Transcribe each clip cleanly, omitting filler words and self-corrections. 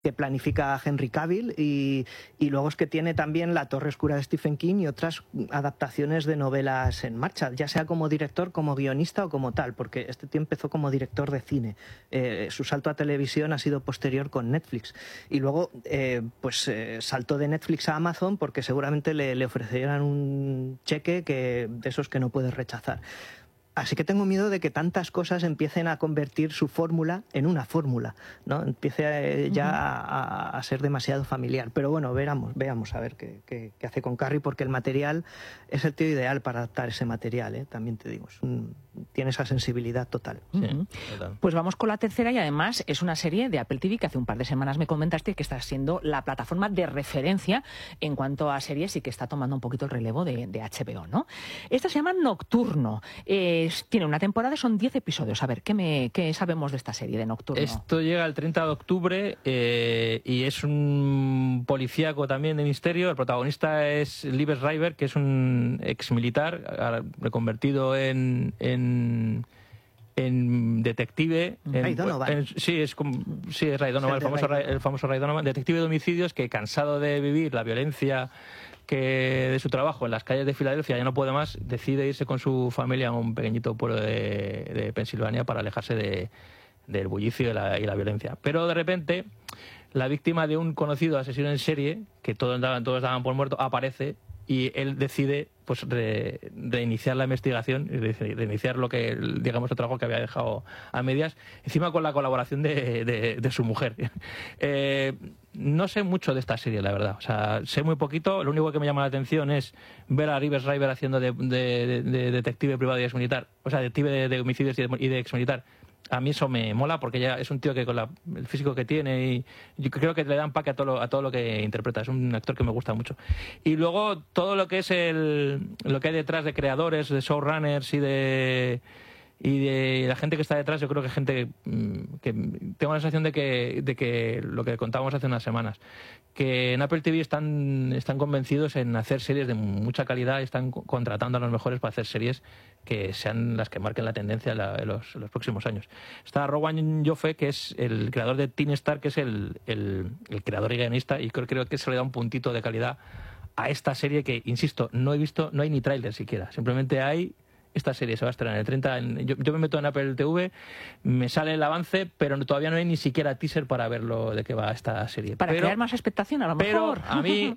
que planifica Henry Cavill, y luego es que tiene también La Torre Oscura de Stephen King y otras adaptaciones de novelas en marcha, ya sea como director, como guionista o como tal, porque este tío empezó como director de cine. Su salto a televisión ha sido posterior con Netflix, y luego saltó de Netflix a Amazon porque seguramente le ofrecerían un cheque de esos que no puedes rechazar. Así que tengo miedo de que tantas cosas empiecen a convertir su fórmula en una fórmula, ¿no? Empiece ya a ser demasiado familiar. Pero bueno, veamos a ver qué hace con Carrie, porque el material es el tío ideal para adaptar ese material, ¿eh? También te digo, tiene esa sensibilidad total. Sí, total. Pues vamos con la tercera, y además es una serie de Apple TV que hace un par de semanas me comentaste que está siendo la plataforma de referencia en cuanto a series y que está tomando un poquito el relevo de HBO, ¿no? Esta se llama Nocturno. Tiene una temporada, son 10 episodios. A ver, ¿qué sabemos de esta serie de Nocturno? Esto llega el 30 de octubre y es un policíaco también de misterio. El protagonista es Liev Schreiber, que es un exmilitar reconvertido en detective. Ray Donovan. Sí, es Ray Donovan, el famoso Ray Donovan, detective de homicidios, que cansado de vivir la violencia de su trabajo en las calles de Filadelfia, ya no puede más, decide irse con su familia a un pequeñito pueblo de Pensilvania para alejarse del bullicio y la violencia. Pero de repente la víctima de un conocido asesino en serie, que todos daban por muerto, aparece, y él decide pues reiniciar la investigación, reiniciar el trabajo que había dejado a medias, encima con la colaboración de su mujer. No sé mucho de esta serie, la verdad. O sea, sé muy poquito. Lo único que me llama la atención es ver a Liev Schreiber haciendo de detective privado y exmilitar, o sea, detective de homicidios y de exmilitar. A mí eso me mola, porque ya es un tío que con el físico que tiene, y yo creo que le da empaque a todo lo que interpreta. Es un actor que me gusta mucho. Y luego todo lo que es lo que hay detrás de creadores, de showrunners y de la gente que está detrás, yo creo que gente que tengo la sensación de que lo que contábamos hace unas semanas, que en Apple TV están convencidos en hacer series de mucha calidad y están contratando a los mejores para hacer series que sean las que marquen la tendencia en los próximos años. Está Rowan Joffe, que es el creador de Teen Star, que es el creador y guionista, y creo que se le da un puntito de calidad a esta serie que, insisto, no he visto, no hay ni tráiler siquiera, simplemente hay... Esta serie se va a estrenar el 30. Yo me meto en Apple TV, me sale el avance, pero todavía no hay ni siquiera teaser para verlo de qué va esta serie. Para crear más expectación, a lo mejor. Pero a mí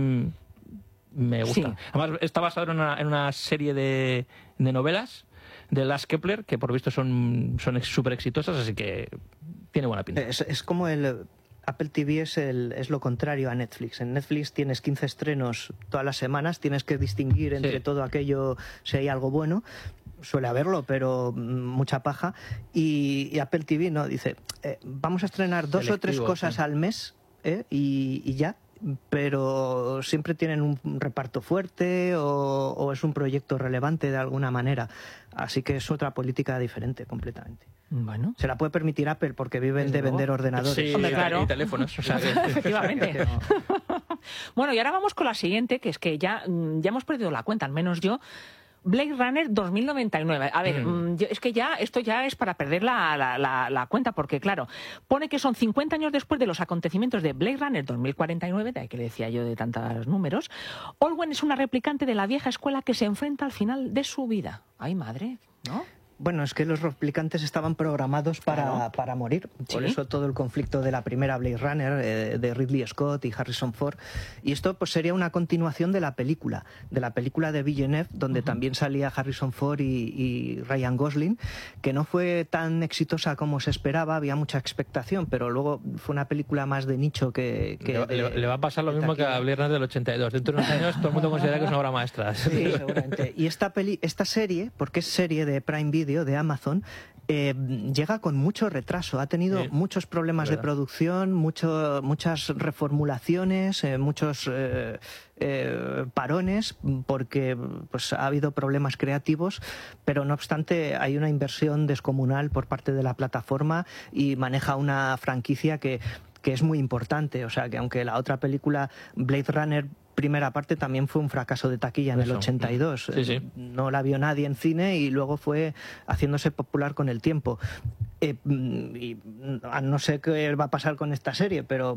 me gusta. Sí. Además, está basado en una serie de novelas de Lars Kepler, que por visto son súper exitosas, así que tiene buena pinta. Es como Apple TV es lo contrario a Netflix. En Netflix tienes 15 estrenos todas las semanas, tienes que distinguir entre todo aquello si hay algo bueno. Suele haberlo, pero mucha paja. Y Apple TV no, dice, vamos a estrenar 2 o 3 cosas al mes y ya. Pero siempre tienen un reparto fuerte o es un proyecto relevante de alguna manera. Así que es otra política diferente completamente. Bueno, se la puede permitir Apple porque viven de vender ordenadores. Sí, hombre, claro. Y teléfonos. O sea, efectivamente. Bueno, y ahora vamos con la siguiente, que es que ya hemos perdido la cuenta, al menos yo. Blade Runner 2099. A ver, es que esto ya es para perder la cuenta, porque claro, pone que son 50 años después de los acontecimientos de Blade Runner 2049, de ahí que le decía yo de tantos números. Olwen es una replicante de la vieja escuela que se enfrenta al final de su vida. Ay, madre, ¿no? Bueno, es que los replicantes estaban programados para morir. Por eso todo el conflicto de la primera Blade Runner, de Ridley Scott y Harrison Ford. Y esto pues sería una continuación de la película de Villeneuve, donde también salía Harrison Ford y Ryan Gosling, que no fue tan exitosa como se esperaba, había mucha expectación, pero luego fue una película más de nicho que le va a pasar lo mismo que a Blade Runner del 82. Dentro de unos años todo el mundo considera que es una obra maestra. Sí, seguramente. Y esta serie, porque es serie de Prime Video, de Amazon, llega con mucho retraso. Ha tenido muchos problemas de producción, muchas reformulaciones, muchos parones, porque pues ha habido problemas creativos, pero no obstante hay una inversión descomunal por parte de la plataforma y maneja una franquicia que es muy importante. O sea, que aunque la otra película, Blade Runner primera parte, también fue un fracaso de taquilla en el 82. Sí. No la vio nadie en cine y luego fue haciéndose popular con el tiempo. y no sé qué va a pasar con esta serie, pero